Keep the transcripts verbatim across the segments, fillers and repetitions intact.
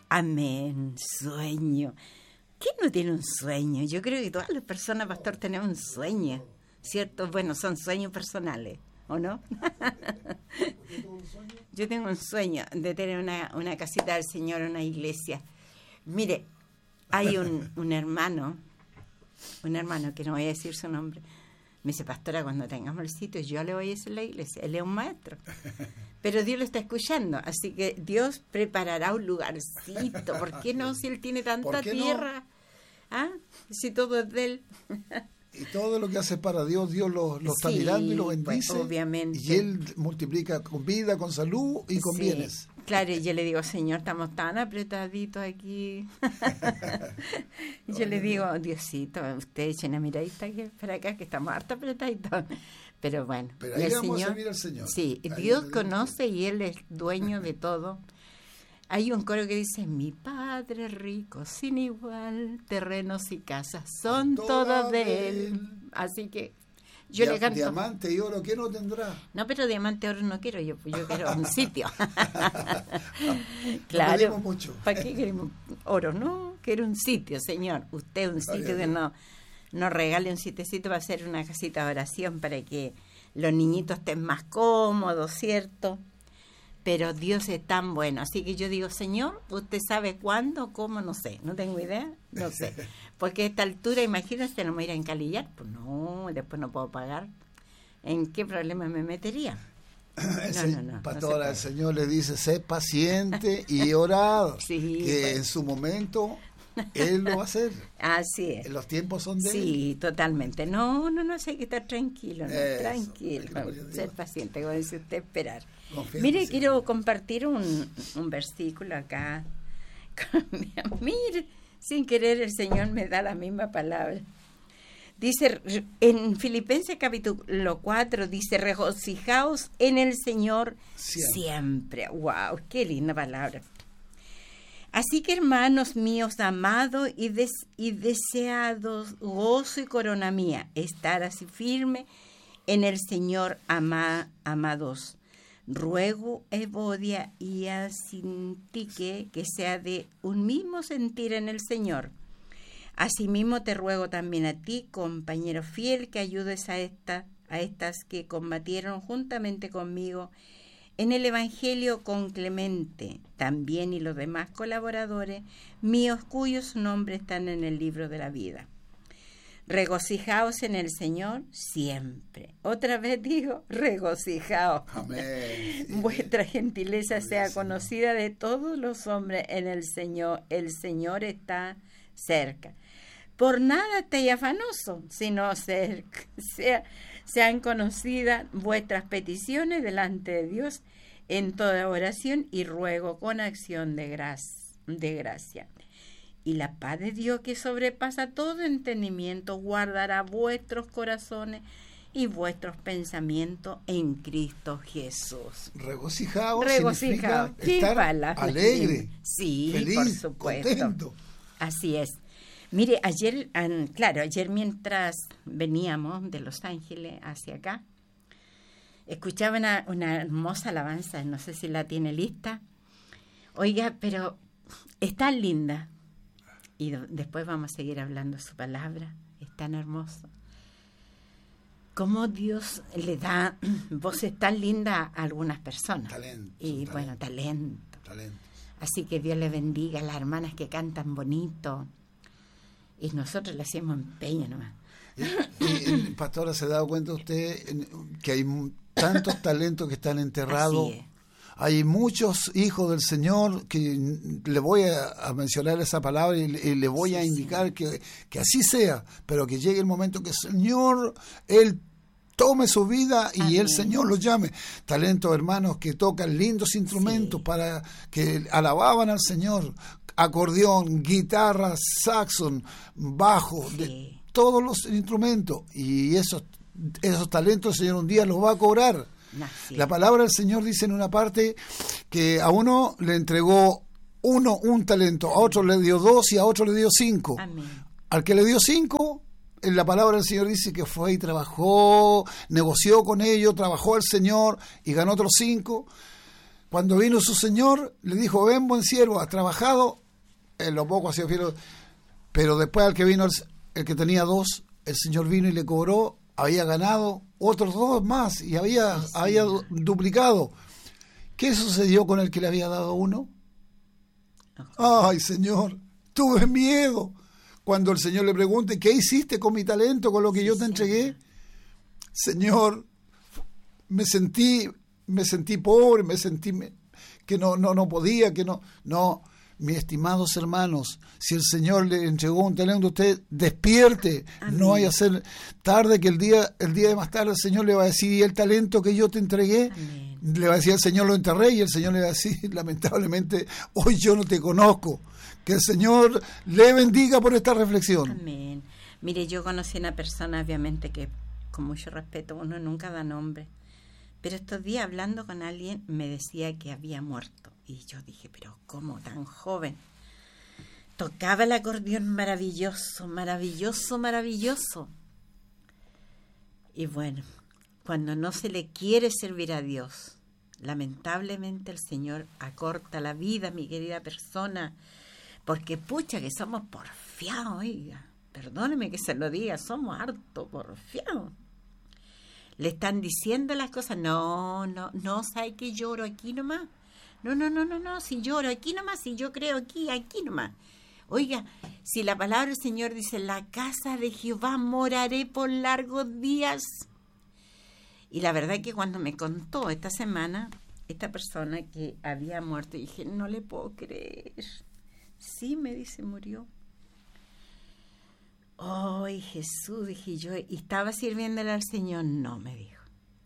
Amén. Sueño. ¿Quién no tiene un sueño? Yo creo que todas las personas, pastor, tenemos un sueño, ¿cierto? Bueno, son sueños personales, ¿o no? Yo tengo un sueño de tener una, una casita del Señor, una iglesia. Mire, hay un, un hermano, un hermano que no voy a decir su nombre, me dice, pastora, cuando tengamos el sitio, yo le voy a decir la iglesia. Él es un maestro. Pero Dios lo está escuchando. Así que Dios preparará un lugarcito. ¿Por qué no? Si Él tiene tanta tierra. No? ¿Ah? Si todo es de Él. Y todo lo que hace para Dios, Dios lo, lo está sí, mirando y lo bendice. Pues, obviamente. Y Él multiplica con vida, con salud y con sí, bienes. Claro, y yo le digo, Señor, estamos tan apretaditos aquí. Yo le digo, Diosito, usted echen una miradita aquí, para acá, que estamos harto apretaditos. Pero bueno. Pero ahí el vamos Señor, a servir al Señor. Sí, ahí Dios conoce y Él es dueño de todo. Hay un coro que dice, mi Padre rico, sin igual, terrenos y casas, son todos de Él. Así que yo Dia- le canto. Diamante y oro, ¿qué no tendrá? No, pero diamante y oro no quiero, yo, yo quiero un sitio. Claro. Claro. No mucho. ¿Para qué queremos oro? No, quiero un sitio, Señor. Usted un sitio que no, no regale un sitiecito para hacer una casita de oración para que los niñitos estén más cómodos, ¿cierto? Pero Dios es tan bueno, así que yo digo, Señor, ¿usted sabe cuándo, cómo? No sé, no tengo idea, no sé. Porque a esta altura, imagínate, no me irá a encalillar, pues no, después no puedo pagar. ¿En qué problema me metería? No, no, no. Pastora, no el Señor le dice, sé paciente y orad, sí, que pues. En su momento Él lo va a hacer. Así es. Los tiempos son de sí, Él. Sí, totalmente. No, no, no, hay que estar tranquilo, no, Eso, tranquilo, ser paciente, como dice usted, esperar. Confía Mire, en quiero compartir un, un versículo acá. Mire, sin querer el Señor me da la misma palabra. Dice, en Filipenses capítulo cuatro, dice, regocijaos en el Señor siempre. siempre. ¡Wow! ¡Qué linda palabra! Así que, hermanos míos, amados y, des, y deseados, gozo y corona mía, estar así firme en el Señor, ama, amados. Ruego a Evodia y a Sintique que sea de un mismo sentir en el Señor. Asimismo te ruego también a ti, compañero fiel, que ayudes a, esta, a estas que combatieron juntamente conmigo en el Evangelio con Clemente, también y los demás colaboradores míos cuyos nombres están en el libro de la vida. Regocijaos en el Señor siempre. Otra vez digo, regocijaos. Amén. Vuestra gentileza Amén, sea Señor. conocida de todos los hombres en el Señor. El Señor está cerca. Por nada estéis afanosos, sino ser, sea, sean conocidas vuestras peticiones delante de Dios en toda oración y ruego con acción de, gra- de gracia. Y la paz de Dios, que sobrepasa todo entendimiento, guardará vuestros corazones y vuestros pensamientos en Cristo Jesús. Regocijado Regocijado. significa estar palabra. alegre, Sí, feliz, por supuesto. contento. Así es. Mire, ayer, um, claro, ayer mientras veníamos de Los Ángeles hacia acá, escuchaba una, una hermosa alabanza, no sé si la tiene lista. Oiga, pero es tan linda. Y do, después vamos a seguir hablando su palabra, es tan hermoso. Cómo Dios le da voces tan lindas a algunas personas. Talento, y talento, bueno, talento. talento. Así que Dios le bendiga a las hermanas que cantan bonito. Y nosotros le hacemos empeño nomás. Y, y, pastora, ¿se ha dado cuenta usted que hay tantos talentos que están enterrados? Así es. Hay muchos hijos del Señor que le voy a, a mencionar esa palabra y, y le voy sí, a indicar sí. que, que así sea, pero que llegue el momento que el Señor, Él tome su vida y Amén. El Señor los llame. Talentos, hermanos, que tocan lindos instrumentos sí. para que alababan al Señor. Acordeón, guitarra, saxón, bajo, sí. de todos los instrumentos. Y esos, esos talentos el Señor un día los va a cobrar. Así. La palabra del Señor dice en una parte que a uno le entregó uno un talento, a otro le dio dos y a otro le dio cinco. Amén. Al que le dio cinco, en la palabra del Señor dice que fue y trabajó, negoció con ellos, trabajó al Señor y ganó otros cinco. Cuando vino su señor, le dijo, ven buen siervo, has trabajado, en lo poco ha sido fiel. Pero después al que vino, el, el que tenía dos, el señor vino y le cobró, había ganado otros dos más y había, sí, había duplicado. ¿Qué sucedió con el que le había dado uno? Ay, Señor, tuve miedo. Cuando el Señor le pregunte, ¿qué hiciste con mi talento, con lo que sí, yo te entregué? Señor, me sentí, me sentí pobre, me sentí que no, no, no podía, que no, no. Mis estimados hermanos, si el Señor le entregó un talento a usted, despierte. Amén. No vaya a ser tarde que el día, el día de más tarde el Señor le va a decir, ¿y el talento que yo te entregué? Amén. Le va a decir al Señor, lo enterré, y el Señor le va a decir, lamentablemente, hoy yo no te conozco. Que el Señor le bendiga por esta reflexión. Amén. Mire, yo conocí a una persona, obviamente, que con mucho respeto, uno nunca da nombre, pero estos días hablando con alguien me decía que había muerto. Y yo dije, pero ¿cómo tan joven? Tocaba el acordeón maravilloso, maravilloso, maravilloso. Y bueno, cuando no se le quiere servir a Dios, lamentablemente el Señor acorta la vida, mi querida persona, porque pucha que somos porfiados, oiga, perdóneme que se lo diga, somos harto porfiados. Le están diciendo las cosas, no, no, no, ¿sabe que lloro aquí nomás? No, no, no, no, no, si lloro aquí nomás, si yo creo aquí, aquí nomás. Oiga, si la palabra del Señor dice, la casa de Jehová moraré por largos días. Y la verdad que cuando me contó esta semana, esta persona que había muerto, dije, no le puedo creer. Sí, me dice, murió. Ay, Jesús, dije yo, ¿y estaba sirviéndole al Señor? No, me dijo.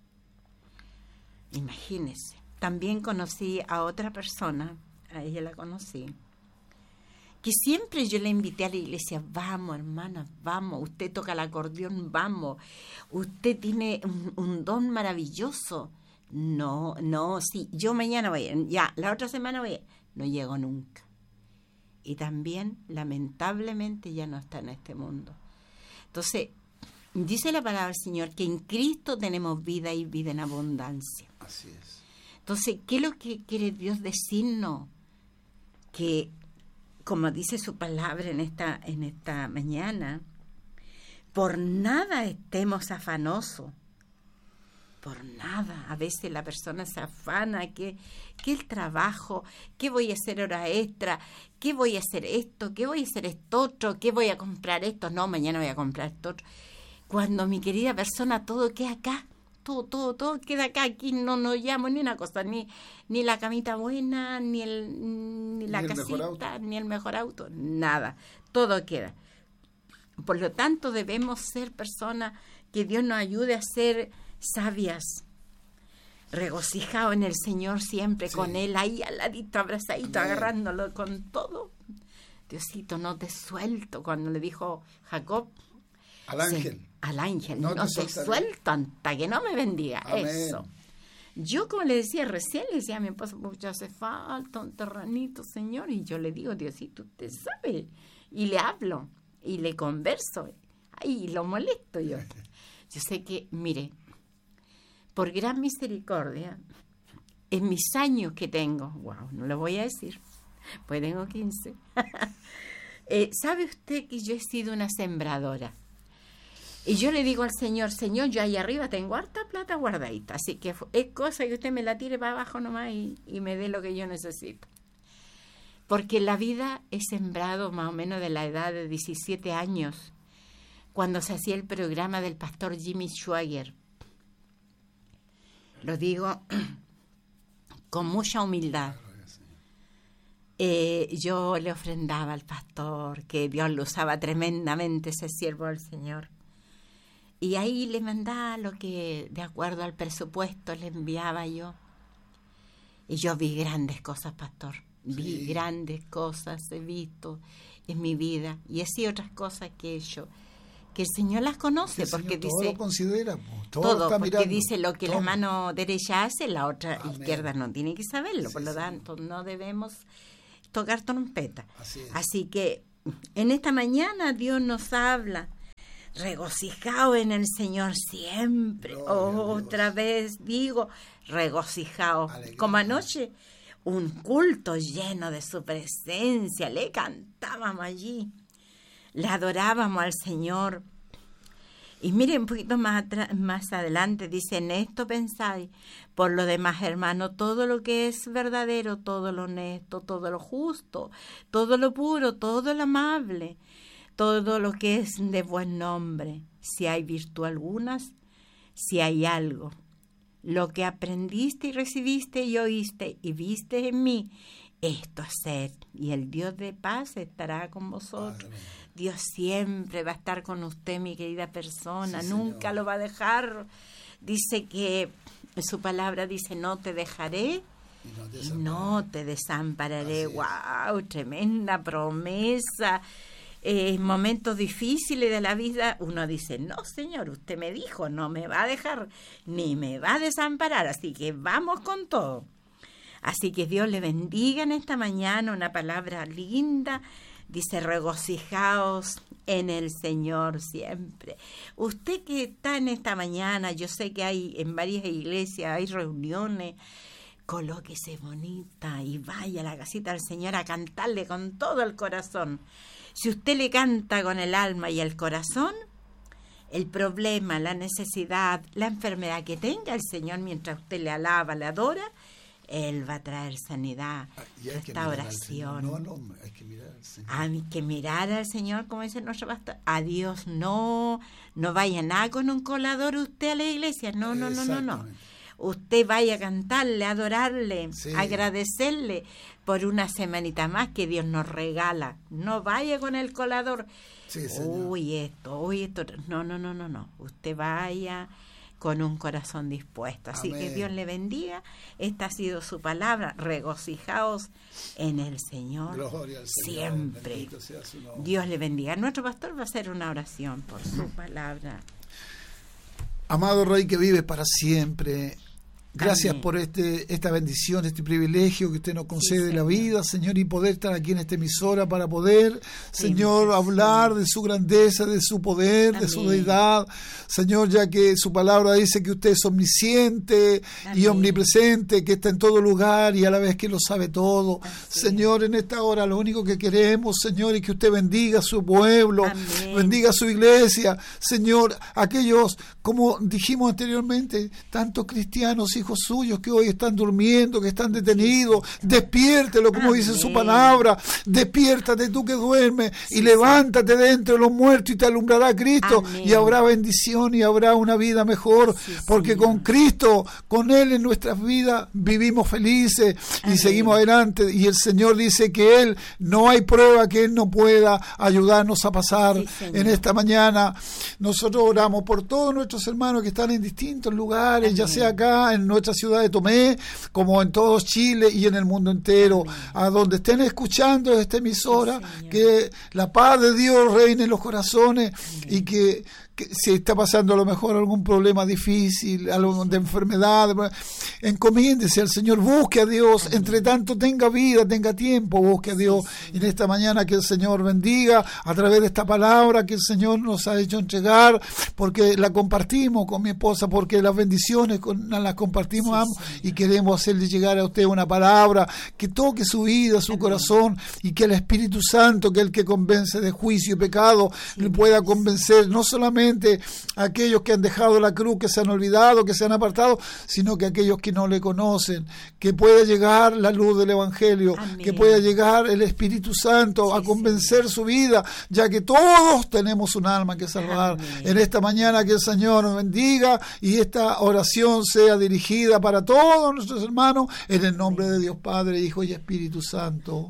Imagínese. También conocí a otra persona, a ella la conocí, que siempre yo le invité a la iglesia, vamos hermana, vamos, usted toca el acordeón, vamos, usted tiene un, un don maravilloso. No, no, sí, yo mañana voy, ya, la otra semana voy, no llego nunca. Y también, lamentablemente, ya no está en este mundo. Entonces, dice la palabra del Señor que en Cristo tenemos vida y vida en abundancia. Así es. Entonces, ¿qué es lo que quiere Dios decirnos? Que, como dice su palabra en esta, en esta mañana, por nada estemos afanosos. Por nada. A veces la persona se afana, que, que el trabajo, que voy a hacer hora extra, que voy a hacer esto, que voy a hacer esto otro, que voy a comprar esto, no, mañana voy a comprar esto otro. Cuando, mi querida persona, todo queda acá. Todo, todo, todo queda acá, aquí no nos llamo ni una cosa, ni, ni la camita buena, ni el ni la ni casita, el ni el mejor auto, nada, todo queda. Por lo tanto, debemos ser personas que Dios nos ayude a ser sabias, regocijados en el Señor siempre, sí, con Él ahí al ladito, abrazadito, amén, agarrándolo con todo. Diosito, no te suelto, cuando le dijo Jacob, al ángel. Sí, al ángel, no, no te, te suelto hasta que no me bendiga. Amén. Eso. Yo, como le decía recién, le decía a mi esposo, mucho hace falta un terrenito, Señor. Y yo le digo, Diosito, usted sabe. Y le hablo, y le converso. Ay, lo molesto yo. Yo sé que, mire, por gran misericordia, en mis años que tengo, wow, no lo voy a decir, pues tengo quince. eh, ¿Sabe usted que yo he sido una sembradora? Y yo le digo al Señor, Señor, yo ahí arriba tengo harta plata guardadita, así que es cosa que usted me la tire para abajo nomás y, y me dé lo que yo necesito. Porque la vida he sembrado más o menos de la edad de diecisiete años, cuando se hacía el programa del pastor Jimmy Schwager. Lo digo con mucha humildad. Eh, yo le ofrendaba al pastor, que Dios lo usaba tremendamente, ese siervo del Señor. Y ahí le mandaba lo que, de acuerdo al presupuesto, le enviaba yo. Y yo vi grandes cosas, pastor. Vi sí. grandes cosas, he visto en mi vida. Y así otras cosas que he hecho, que el Señor las conoce, el porque Señor dice... Todo lo considera, todo, todo lo está porque mirando, dice lo que todo. La mano derecha hace, la otra Amén. Izquierda no tiene que saberlo. Sí, por lo tanto, sí. no debemos tocar trompeta. Así es. Así que en esta mañana Dios nos habla regocijaos en el Señor siempre. Otra vez digo, regocijaos. Alegría. Como anoche, un culto lleno de su presencia, le cantábamos allí, le adorábamos al Señor. Y miren un poquito más, atrás, más adelante, dice, en esto pensáis, por lo demás, hermano, todo lo que es verdadero, todo lo honesto, todo lo justo, todo lo puro, todo lo amable, todo lo que es de buen nombre, si hay virtud algunas, si hay algo, lo que aprendiste y recibiste y oíste y viste en mí, esto haced, y el Dios de paz estará con vosotros. Amén. Dios siempre va a estar con usted, mi querida persona, sí, nunca señor. Lo va a dejar. Dice que su palabra dice, no te dejaré y no te, y no te desampararé. ¡Wow! Tremenda promesa. En eh, momentos difíciles de la vida uno dice, no señor, usted me dijo, no me va a dejar ni me va a desamparar, así que vamos con todo. Así que Dios le bendiga en esta mañana, una palabra linda. Dice, regocijaos en el Señor siempre. Usted que está en esta mañana, yo sé que hay en varias iglesias, hay reuniones, colóquese bonita y vaya a la casita del Señor a cantarle con todo el corazón. Si usted le canta con el alma y el corazón, el problema, la necesidad, la enfermedad que tenga el Señor mientras usted le alaba, le adora, Él va a traer sanidad, restauración. No al hombre, hay que mirar al Señor. Hay que mirar al Señor, como dice nuestro pastor. A Dios no, no vaya nada con un colador usted a la iglesia. No, no, no, no, no. Usted vaya a cantarle, a adorarle, sí. agradecerle por una semanita más que Dios nos regala. No vaya con el colador. Sí, uy, esto, uy, esto. No, no, no, no, no. Usted vaya con un corazón dispuesto. Así Amén. Que Dios le bendiga. Esta ha sido su palabra. Regocijaos en el Señor. Gloria al Señor. Siempre. Bendito sea su nombre. Dios le bendiga. Nuestro pastor va a hacer una oración por su palabra. Amado Rey que vive para siempre, gracias Amén. Por este esta bendición, este privilegio que usted nos concede sí, la vida, Señor, y poder estar aquí en esta emisora para poder, sí, Señor, sí. hablar de su grandeza, de su poder, Amén. De su deidad, Señor, ya que su palabra dice que usted es omnisciente Amén. Y omnipresente, que está en todo lugar y a la vez que lo sabe todo. Así. Señor, en esta hora lo único que queremos, Señor, es que usted bendiga a su pueblo, Amén. Bendiga a su iglesia, Señor, aquellos, como dijimos anteriormente, tantos cristianos, hijos suyos que hoy están durmiendo, que están detenidos, despiértelo, como Amén. Dice su palabra, despiértate tú que duermes sí, y levántate de entre los muertos y te alumbrará Cristo Amén. Y habrá bendición y habrá una vida mejor, sí, porque Señor. Con Cristo, con Él en nuestras vidas vivimos felices Amén. Y seguimos adelante, y el Señor dice que Él, no hay prueba que Él no pueda ayudarnos a pasar sí, en esta mañana. Nosotros oramos por todos nuestros hermanos que están en distintos lugares, Amén. Ya sea acá en nuestra ciudad de Tomé, como en todo Chile y en el mundo entero, Amén. A donde estén escuchando esta emisora, sí, que la paz de Dios reine en los corazones Amén. Y que, que si está pasando a lo mejor algún problema difícil, algo de enfermedad, encomiéndese al Señor, busque a Dios, Amén. Entre tanto tenga vida, tenga tiempo, busque a Dios, sí, y en esta mañana que el Señor bendiga a través de esta palabra que el Señor nos ha hecho entregar, porque la compartimos con mi esposa, porque las bendiciones con, las compartimos sí, y queremos hacerle llegar a usted una palabra que toque su vida, su Amén. Corazón, y que el Espíritu Santo, que es el que convence de juicio y pecado, sí, le pueda convencer no solamente a aquellos que han dejado la cruz, que se han olvidado, que se han apartado, sino que aquellos que no le conocen, que pueda llegar la luz del Evangelio, Amén. Que pueda llegar el Espíritu Santo sí, a convencer sí. su vida, ya que todos tenemos un alma que salvar. Amén. En esta mañana que el Señor nos bendiga y esta oración sea dirigida para todos nuestros hermanos, en el nombre Amén. De Dios Padre, Hijo y Espíritu Santo.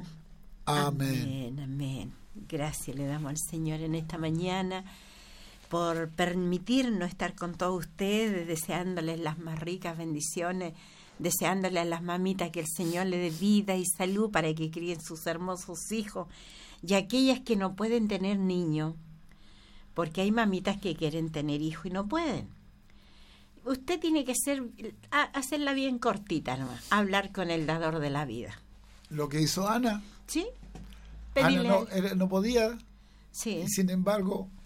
Amén. Amén, amén. Gracias le damos al Señor en esta mañana por permitirnos estar con todos ustedes, deseándoles las más ricas bendiciones, deseándoles a las mamitas que el Señor le dé vida y salud para que críen sus hermosos hijos, y aquellas que no pueden tener niños, porque hay mamitas que quieren tener hijos y no pueden. Usted tiene que ser, hacerla bien cortita nomás, hablar con el dador de la vida. Lo que hizo Ana. Sí. Ana no, no podía, sí. y sin embargo